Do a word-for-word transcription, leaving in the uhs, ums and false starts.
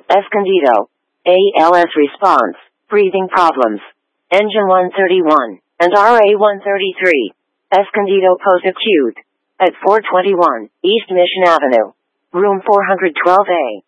Escondido. A L S response. Breathing problems. Engine one thirty-one and R A one thirty-three. Escondido post-acute. At four twenty-one East Mission Avenue. Room four twelve A.